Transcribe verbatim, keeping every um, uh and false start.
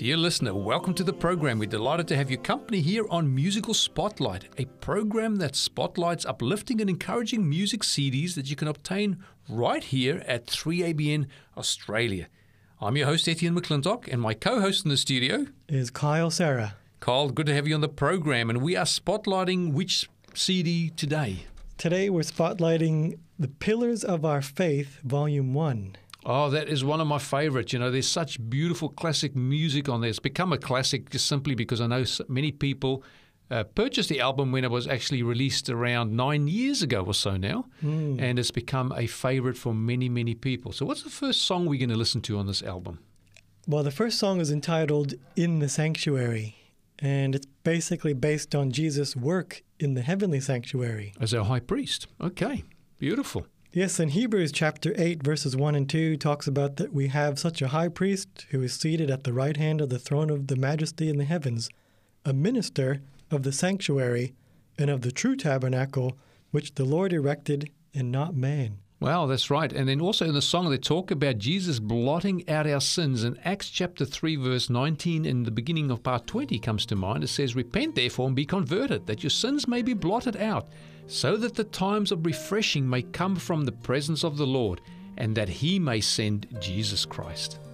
Dear listener, welcome to the program. We're delighted to have your company here on Musical Spotlight, a program that spotlights uplifting and encouraging music C Ds that you can obtain right here at three A B N Australia. I'm your host, Etienne McClintock, and my co-host in the studio is Kyle Sarah. Kyle, good to have you on the program, and we are spotlighting which C D today? Today we're spotlighting The Pillars of Our Faith, Volume one. Oh, that is one of my favorites. You know, there's such beautiful classic music on there. It's become a classic just simply because I know so many people uh, purchased the album when it was actually released around nine years ago or so now, mm. and it's become a favorite for many, many people. So what's the first song we're going to listen to on this album? Well, the first song is entitled In the Sanctuary, and it's basically based on Jesus' work in the heavenly sanctuary. As our high priest. Okay, beautiful. Yes, in Hebrews chapter eight, verses one and two, talks about that we have such a high priest who is seated at the right hand of the throne of the majesty in the heavens, a minister of the sanctuary and of the true tabernacle, which the Lord erected and not man. Wow, that's right. And then also in the song they talk about Jesus blotting out our sins. In Acts chapter three, verse nineteen, in the beginning of part twenty comes to mind. It says, "Repent therefore and be converted, that your sins may be blotted out, so that the times of refreshing may come from the presence of the Lord, and that he may send Jesus Christ."